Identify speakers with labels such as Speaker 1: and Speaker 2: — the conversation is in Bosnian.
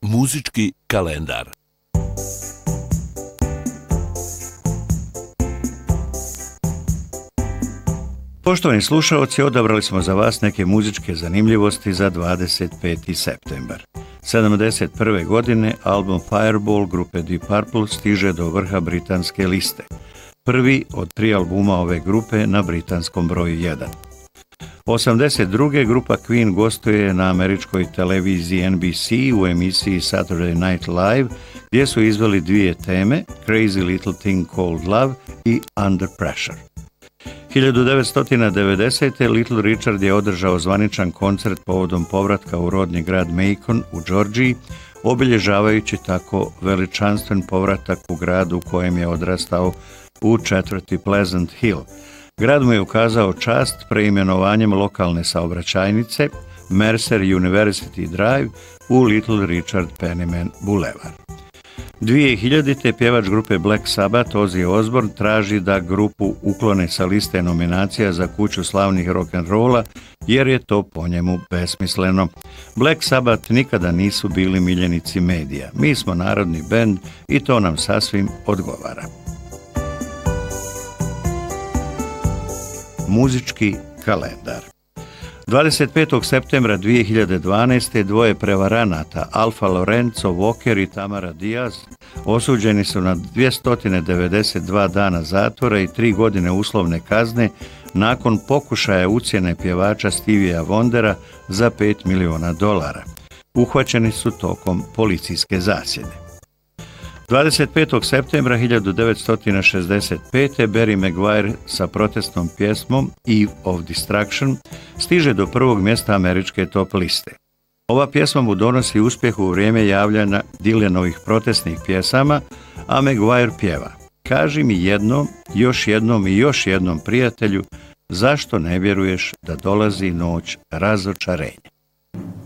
Speaker 1: Muzički kalendar.
Speaker 2: Poštovani slušaoci, odabrali smo za vas neke muzičke zanimljivosti za 25. septembar. 71. godine album Fireball grupe Deep Purple stiže do vrha britanske liste. Prvi od 3 albuma ove grupe na britanskom broju 1. 82. grupa Queen gostuje na američkoj televiziji NBC u emisiji Saturday Night Live, gdje su izveli 2 teme, Crazy Little Thing Called Love i Under Pressure. 1990. Little Richard je održao zvaničan koncert povodom povratka u rodni grad Macon u Georgiji, obilježavajući tako veličanstven povratak u gradu u kojem je odrastao u četvrti Pleasant Hill. Grad mu je ukazao čast preimenovanjem lokalne saobraćajnice Mercer University Drive u Little Richard Penniman Boulevard. 2000. pjevač grupe Black Sabbath Ozzy Osbourne traži da grupu uklone sa liste nominacija za kuću slavnih rock'n'rolla jer je to po njemu besmisleno. Black Sabbath nikada nisu bili miljenici medija. Mi smo narodni bend i to nam sasvim odgovara. Muzički kalendar. 25. septembra 2012. dvoje prevaranata, Alfa Lorenzo Walker i Tamara Diaz, osuđeni su na 292 dana zatvora i 3 godine uslovne kazne nakon pokušaja ucjene pjevača Stevija Wondera za $5 miliona. Uhvaćeni su tokom policijske zasjede. 25. septembra 1965. Barry Maguire sa protestnom pjesmom Eve of Destruction stiže do prvog mjesta američke top liste. Ova pjesma mu donosi uspjeh u vrijeme javljanja Dylanovih protestnih pjesama, a Maguire pjeva: kaži mi jednom, još jednom i još jednom, prijatelju, zašto ne vjeruješ da dolazi noć razočarenja?